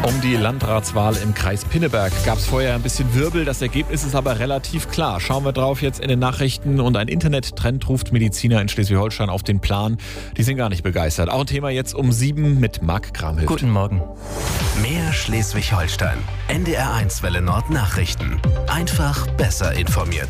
Um die Landratswahl im Kreis Pinneberg gab es vorher ein bisschen Wirbel. Das Ergebnis ist aber relativ klar. Schauen wir drauf jetzt in den Nachrichten. Und ein Internettrend ruft Mediziner in Schleswig-Holstein auf den Plan. Die sind gar nicht begeistert. Auch ein Thema jetzt um 7 mit Marc Kramhilft. Guten Morgen. Mehr Schleswig-Holstein. NDR1 Welle Nord Nachrichten. Einfach besser informiert.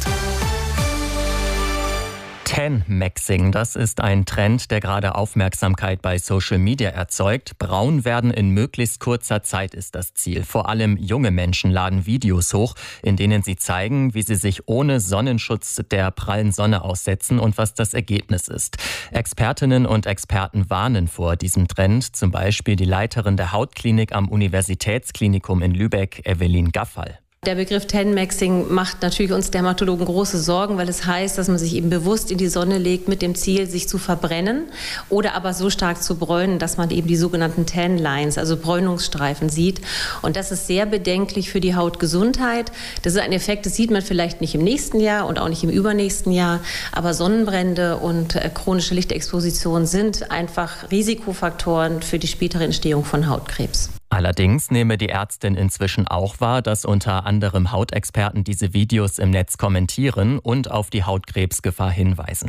Tan-Maxing, das ist ein Trend, der gerade Aufmerksamkeit bei Social Media erzeugt. Braun werden in möglichst kurzer Zeit ist das Ziel. Vor allem junge Menschen laden Videos hoch, in denen sie zeigen, wie sie sich ohne Sonnenschutz der prallen Sonne aussetzen und was das Ergebnis ist. Expertinnen und Experten warnen vor diesem Trend, zum Beispiel die Leiterin der Hautklinik am Universitätsklinikum in Lübeck, Evelyn Gaffal. Der Begriff Tan-Maxing macht natürlich uns Dermatologen große Sorgen, weil es heißt, dass man sich eben bewusst in die Sonne legt mit dem Ziel, sich zu verbrennen oder aber so stark zu bräunen, dass man eben die sogenannten Tan-Lines, also Bräunungsstreifen sieht. Und das ist sehr bedenklich für die Hautgesundheit. Das ist ein Effekt, das sieht man vielleicht nicht im nächsten Jahr und auch nicht im übernächsten Jahr, aber Sonnenbrände und chronische Lichtexposition sind einfach Risikofaktoren für die spätere Entstehung von Hautkrebs. Allerdings nehme die Ärztin inzwischen auch wahr, dass unter anderem Hautexperten diese Videos im Netz kommentieren und auf die Hautkrebsgefahr hinweisen.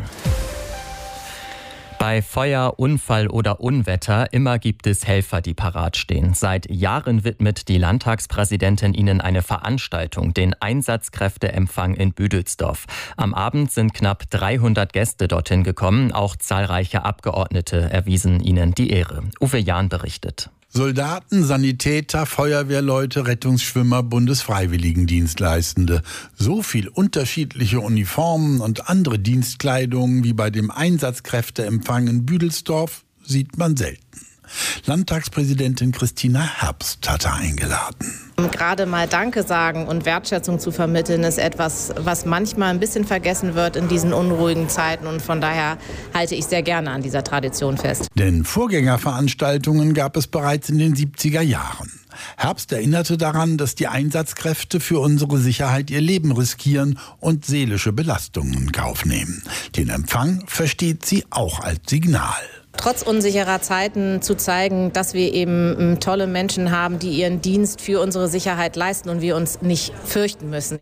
Bei Feuer, Unfall oder Unwetter immer gibt es Helfer, die parat stehen. Seit Jahren widmet die Landtagspräsidentin ihnen eine Veranstaltung, den Einsatzkräfteempfang in Büdelsdorf. Am Abend sind knapp 300 Gäste dorthin gekommen. Auch zahlreiche Abgeordnete erwiesen ihnen die Ehre. Uwe Jahn berichtet. Soldaten, Sanitäter, Feuerwehrleute, Rettungsschwimmer, Bundesfreiwilligendienstleistende. So viel unterschiedliche Uniformen und andere Dienstkleidungen wie bei dem Einsatzkräfteempfang in Büdelsdorf sieht man selten. Landtagspräsidentin Christina Herbst hatte eingeladen. Gerade mal Danke sagen und Wertschätzung zu vermitteln, ist etwas, was manchmal ein bisschen vergessen wird in diesen unruhigen Zeiten. Und von daher halte ich sehr gerne an dieser Tradition fest. Denn Vorgängerveranstaltungen gab es bereits in den 70er Jahren. Herbst erinnerte daran, dass die Einsatzkräfte für unsere Sicherheit ihr Leben riskieren und seelische Belastungen in Kauf nehmen. Den Empfang versteht sie auch als Signal. Trotz unsicherer Zeiten zu zeigen, dass wir eben tolle Menschen haben, die ihren Dienst für unsere Sicherheit leisten und wir uns nicht fürchten müssen.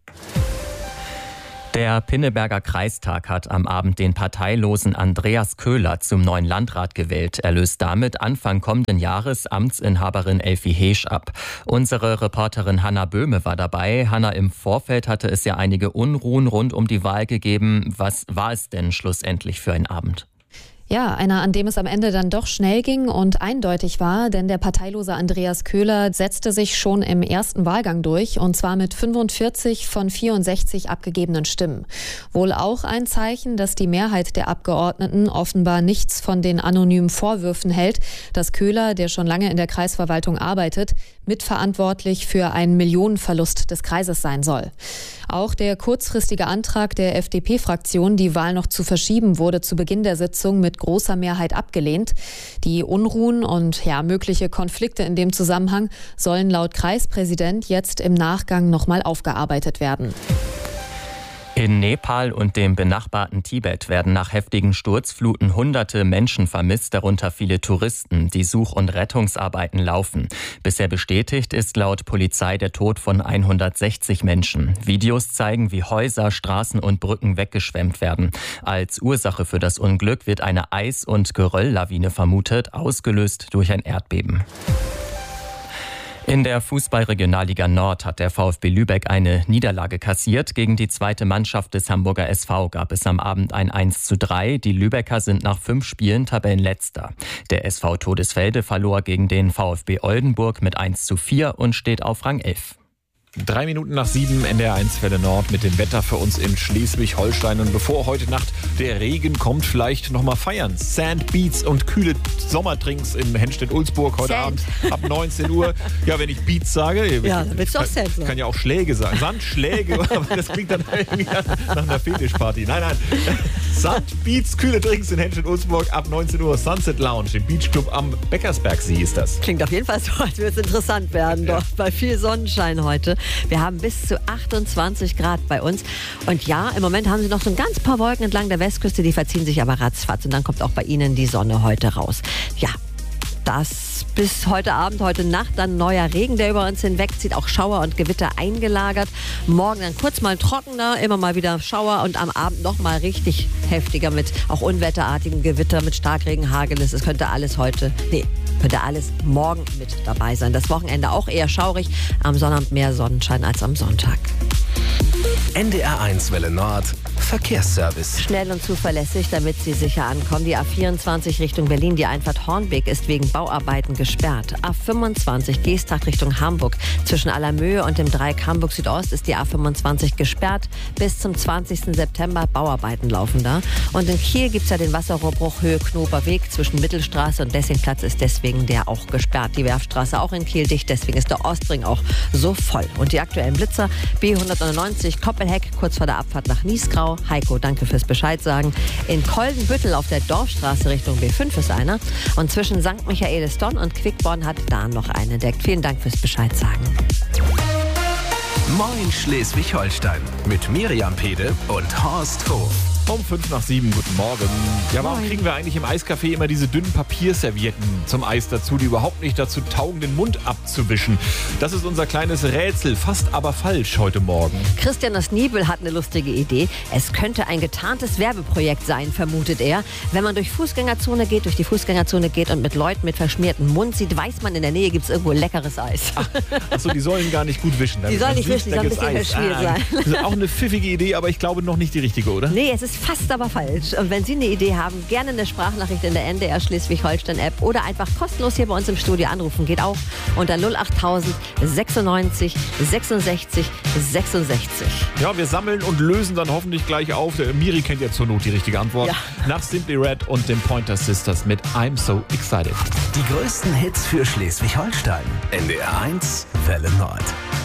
Der Pinneberger Kreistag hat am Abend den parteilosen Andreas Köhler zum neuen Landrat gewählt. Er löst damit Anfang kommenden Jahres Amtsinhaberin Elfie Heesch ab. Unsere Reporterin Hanna Böhme war dabei. Hanna, im Vorfeld hatte es ja einige Unruhen rund um die Wahl gegeben. Was war es denn schlussendlich für ein Abend? Ja, einer, an dem es am Ende dann doch schnell ging und eindeutig war, denn der parteilose Andreas Köhler setzte sich schon im ersten Wahlgang durch, und zwar mit 45 von 64 abgegebenen Stimmen. Wohl auch ein Zeichen, dass die Mehrheit der Abgeordneten offenbar nichts von den anonymen Vorwürfen hält, dass Köhler, der schon lange in der Kreisverwaltung arbeitet, mitverantwortlich für einen Millionenverlust des Kreises sein soll. Auch der kurzfristige Antrag der FDP-Fraktion, die Wahl noch zu verschieben, wurde zu Beginn der Sitzung mit großer Mehrheit abgelehnt. Die Unruhen und mögliche Konflikte in dem Zusammenhang sollen laut Kreispräsident jetzt im Nachgang nochmal aufgearbeitet werden. In Nepal und dem benachbarten Tibet werden nach heftigen Sturzfluten Hunderte Menschen vermisst, darunter viele Touristen. Die Such- und Rettungsarbeiten laufen. Bisher bestätigt ist laut Polizei der Tod von 160 Menschen. Videos zeigen, wie Häuser, Straßen und Brücken weggeschwemmt werden. Als Ursache für das Unglück wird eine Eis- und Gerölllawine vermutet, ausgelöst durch ein Erdbeben. In der Fußball-Regionalliga Nord hat der VfB Lübeck eine Niederlage kassiert. Gegen die zweite Mannschaft des Hamburger SV gab es am Abend ein 1:3. Die Lübecker sind nach 5 Spielen Tabellenletzter. Der SV Todesfelde verlor gegen den VfB Oldenburg mit 1:4 und steht auf Rang 11. 3 Minuten nach 7, NDR1 Welle Nord mit dem Wetter für uns in Schleswig-Holstein. Und bevor heute Nacht der Regen kommt, vielleicht noch mal feiern. Sand, Beats und kühle Sommerdrinks in Henstedt-Ulzburg heute Abend ab 19 Uhr. Ja, wenn ich Beats sage, dann willst du auch Sand sagen. Kann ja auch Schläge sagen. Sandschläge, aber das klingt dann irgendwie nach einer Fetischparty. Nein. Sand, Beats, kühle Drinks in Henstedt-Ulzburg ab 19 Uhr. Sunset Lounge, im Beachclub am Beckersbergsee ist das. Klingt auf jeden Fall so, als würde es interessant werden, doch bei viel Sonnenschein heute. Wir haben bis zu 28 Grad bei uns. Und ja, im Moment haben Sie noch so ein ganz paar Wolken entlang der Westküste, die verziehen sich aber ratzfatz. Und dann kommt auch bei Ihnen die Sonne heute raus. Ja, Das bis heute Abend, heute Nacht dann neuer Regen, der über uns hinwegzieht. Auch Schauer und Gewitter eingelagert. Morgen dann kurz mal trockener, immer mal wieder Schauer und am Abend noch mal richtig heftiger mit auch unwetterartigen Gewitter, mit Starkregen, Hageles. Es könnte alles morgen mit dabei sein. Das Wochenende auch eher schaurig. Am Sonnabend mehr Sonnenschein als am Sonntag. NDR1 Welle Nord Verkehrsservice. Schnell und zuverlässig, damit Sie sicher ankommen. Die A24 Richtung Berlin, die Einfahrt Hornbeck ist wegen Bauarbeiten gesperrt. A25 Geesthacht Richtung Hamburg. Zwischen Allermöhe und dem Dreieck Hamburg Südost ist die A25 gesperrt. Bis zum 20. September Bauarbeiten laufen da. Und in Kiel gibt es ja den Wasserrohrbruch Höhe Knoberweg. Zwischen Mittelstraße und Lessingplatz ist deswegen der auch gesperrt. Die Werftstraße auch in Kiel dicht, deswegen ist der Ostring auch so voll. Und die aktuellen Blitzer B199 Koppelheck kurz vor der Abfahrt nach Niesgrau. Heiko, danke fürs Bescheid sagen. In Koldenbüttel auf der Dorfstraße Richtung B5 ist einer. Und zwischen St. Michaelisdonn und Quickborn hat da noch eine entdeckt. Vielen Dank fürs Bescheid sagen. Moin Schleswig-Holstein mit Miriam Pede und Horst Hof. Um 6:55, guten Morgen. Ja, warum kriegen wir eigentlich im Eiscafé immer diese dünnen Papierservietten zum Eis dazu, die überhaupt nicht dazu taugen, den Mund abzuwischen? Das ist unser kleines Rätsel, fast aber falsch heute Morgen. Christian aus Niebel hat eine lustige Idee. Es könnte ein getarntes Werbeprojekt sein, vermutet er. Wenn man durch die Fußgängerzone geht und mit Leuten mit verschmiertem Mund sieht, weiß man, in der Nähe gibt es irgendwo leckeres Eis. Achso, die sollen gar nicht gut wischen. Die sollen nicht wischen, die sollen ein bisschen verschmiert sein. Das ist auch eine pfiffige Idee, aber ich glaube noch nicht die richtige, oder? Nee, es ist fast aber falsch. Und wenn Sie eine Idee haben, gerne eine Sprachnachricht in der NDR Schleswig-Holstein-App oder einfach kostenlos hier bei uns im Studio anrufen. Geht auch unter 08000 96 66 66. Ja, wir sammeln und lösen dann hoffentlich gleich auf. Der Miri kennt ja zur Not die richtige Antwort. Ja. Nach Simply Red und den Pointer Sisters mit I'm So Excited. Die größten Hits für Schleswig-Holstein. NDR1 Welle Nord.